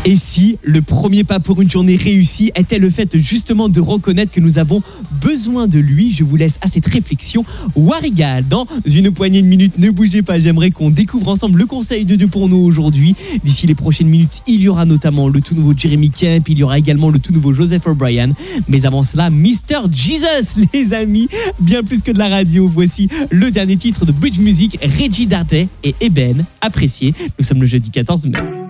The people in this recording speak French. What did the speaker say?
Et si le premier pas pour une journée réussie était le fait justement de reconnaître que nous avons besoin de lui? Je vous laisse à cette réflexion. Warigal, dans une poignée de minutes, ne bougez pas, j'aimerais qu'on découvre ensemble le conseil de Dieu pour nous aujourd'hui. D'ici les prochaines minutes, il y aura notamment le tout nouveau Jeremy Camp, il y aura également le tout nouveau Joseph O'Brien. Mais avant cela, Mr. Jesus, les amis, bien plus que de la radio. Voici le dernier titre de Bridge Music, Reggie Dardet et Eben, apprécié. Nous sommes le jeudi 14 mai.